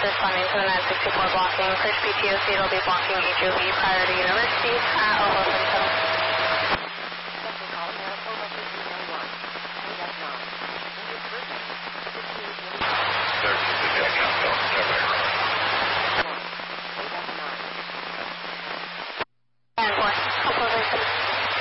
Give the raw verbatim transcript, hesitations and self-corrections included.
responding to the nine sixty-four blocking. First P T O C will be blocking H O V prior to University at oh oh seven seven.